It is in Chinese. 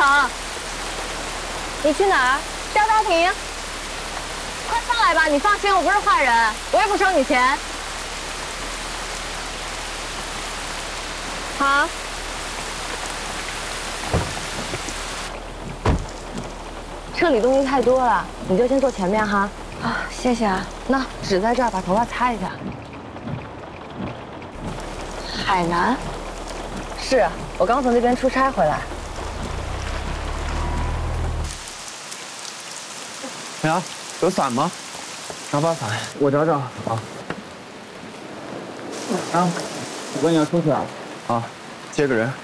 成。你去哪儿？肖昭平，快上来吧！你放心，我不是坏人，我也不收你钱。好。车里东西太多了，你就先坐前面哈。啊，谢谢啊。那纸在这儿，把头发擦一下。海南？是我刚从那边出差回来。 美阳，有伞吗？拿把伞，我找找啊。啊，我跟你要出去啊。啊，接个人。